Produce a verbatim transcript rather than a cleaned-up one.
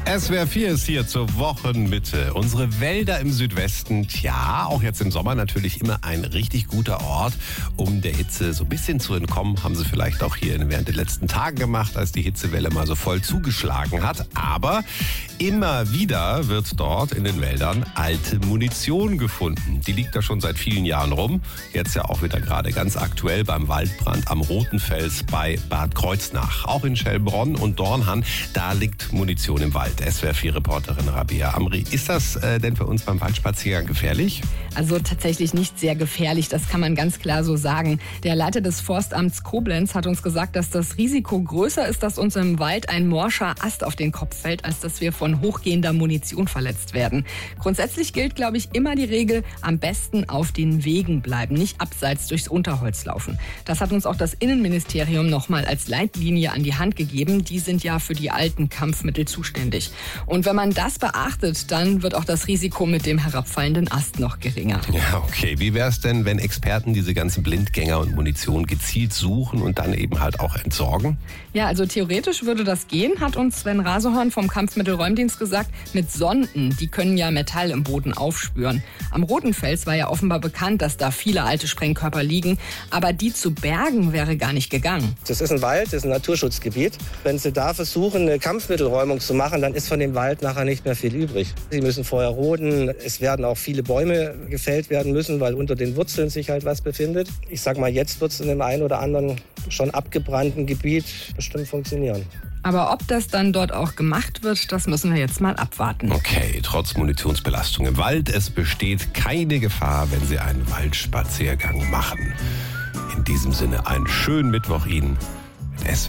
S W R vier ist hier zur Wochenmitte. Unsere Wälder im Südwesten, tja, auch jetzt im Sommer natürlich immer ein richtig guter Ort, um der Hitze so ein bisschen zu entkommen. Haben sie vielleicht auch hier während der letzten Tagen gemacht, als die Hitzewelle mal so voll zugeschlagen hat. Aber immer wieder wird dort in den Wäldern alte Munition gefunden. Die liegt da schon seit vielen Jahren rum. Jetzt ja auch wieder gerade ganz aktuell beim Waldbrand am Roten Fels bei Bad Kreuznach. Auch in Schellbronn und Dornhan, da liegt Munition im Wald. S W R vier Reporterin Rabea Amri. Ist das äh, denn für uns beim Waldspaziergang gefährlich? Also tatsächlich nicht sehr gefährlich, das kann man ganz klar so sagen. Der Leiter des Forstamts Koblenz hat uns gesagt, dass das Risiko größer ist, dass uns im Wald ein morscher Ast auf den Kopf fällt, als dass wir von hochgehender Munition verletzt werden. Grundsätzlich gilt, glaube ich, immer die Regel, am besten auf den Wegen bleiben, nicht abseits durchs Unterholz laufen. Das hat uns auch das Innenministerium nochmal als Leitlinie an die Hand gegeben. Die sind ja für die alten Kampfmittel zuständig. Und wenn man das beachtet, dann wird auch das Risiko mit dem herabfallenden Ast noch geringer. Ja, okay. Wie wäre es denn, wenn Experten diese ganzen Blindgänger und Munition gezielt suchen und dann eben halt auch entsorgen? Ja, also theoretisch würde das gehen, hat uns Sven Rasehorn vom Kampfmittelräumdienst gesagt, mit Sonden. Die können ja Metall im Boden aufspüren. Am Roten Fels war ja offenbar bekannt, dass da viele alte Sprengkörper liegen. Aber die zu bergen wäre gar nicht gegangen. Das ist ein Wald, das ist ein Naturschutzgebiet. Wenn Sie da versuchen, eine Kampfmittelräumung zu machen, dann ist von dem Wald nachher nicht mehr viel übrig. Sie müssen vorher roden. Es werden auch viele Bäume gefällt werden müssen, weil unter den Wurzeln sich halt was befindet. Ich sag mal, jetzt wird es in dem einen oder anderen schon abgebrannten Gebiet bestimmt funktionieren. Aber ob das dann dort auch gemacht wird, das müssen wir jetzt mal abwarten. Okay, trotz Munitionsbelastung im Wald, es besteht keine Gefahr, wenn Sie einen Waldspaziergang machen. In diesem Sinne einen schönen Mittwoch Ihnen.